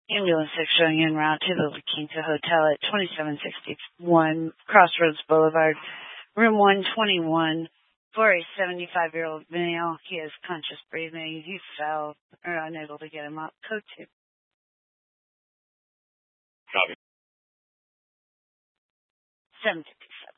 Ambulance 6 showing en route to the La Quinta Hotel at 2761 Crossroads Boulevard, room 121, for a 75-year-old male. He is conscious breathing. He fell, or unable to get him up. Code 2. Copy. 757.